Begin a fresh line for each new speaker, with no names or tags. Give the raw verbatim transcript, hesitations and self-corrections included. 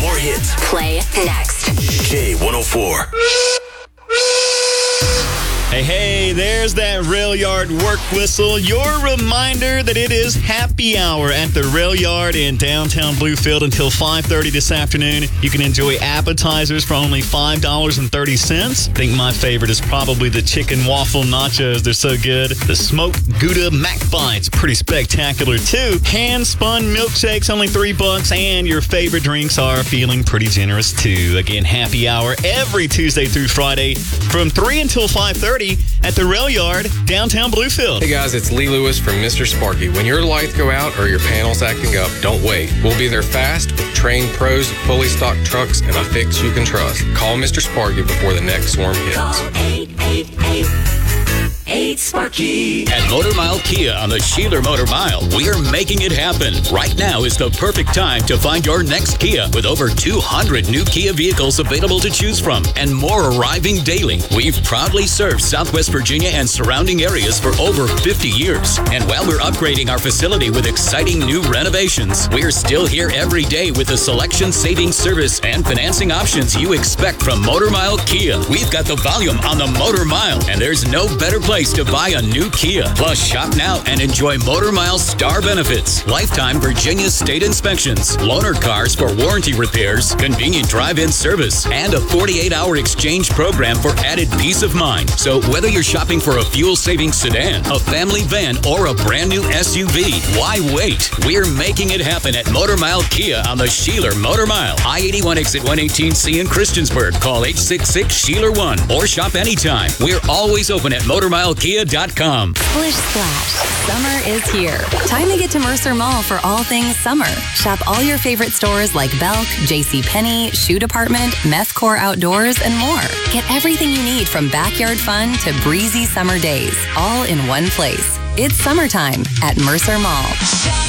More hits.
Play next.
J one oh four.
Hey, hey, there's that Rail Yard work whistle. Your reminder that it is happy hour at the Rail Yard in downtown Bluefield until five thirty this afternoon. You can enjoy appetizers for only five dollars and thirty cents. I think my favorite is probably the chicken waffle nachos. They're so good. The smoked Gouda Mac Bites, pretty spectacular too. Hand-spun milkshakes, only three bucks. And your favorite drinks are feeling pretty generous too. Again, happy hour every Tuesday through Friday from three until five thirty. At the Rail Yard, downtown Bluefield.
Hey guys, it's Lee Lewis from Mister Sparky. When your lights go out or your panel's acting up, don't wait. We'll be there fast with trained pros, fully stocked trucks, and a fix you can trust. Call Mister Sparky before the next storm hits.
Call eight eight eight, eight Sparky.
At Motor Mile Kia on the Sheeler Motor Mile, we're making it happen. Right now is the perfect time to find your next Kia with over two hundred new Kia vehicles available to choose from and more arriving daily. We've proudly served Southwest Virginia and surrounding areas for over fifty years. And while we're upgrading our facility with exciting new renovations, we're still here every day with the selection, saving service, and financing options you expect from Motor Mile Kia. We've got the volume on the Motor Mile, and there's no better place to buy a new Kia. Plus, shop now and enjoy Motor Mile Star benefits, lifetime Virginia state inspections, loaner cars for warranty repairs, convenient drive-in service, and a forty-eight hour exchange program for added peace of mind. So whether you're shopping for a fuel-saving sedan, a family van, or a brand new S U V, why wait? We're making it happen at Motor Mile Kia on the Sheeler Motor Mile. I eighty-one exit one eighteen C in Christiansburg. Call eight six six, Sheeler one or shop anytime. We're always open at motor mile kia dot com.
Splish Splash. Summer is here. Time to get to Mercer Mall for all things summer. Shop all your favorite stores like Belk, JCPenney, Shoe Department, Methcore Outdoors, and more. Get everything you need from backyard fun to breezy summer days, all in one place. It's summertime at Mercer Mall.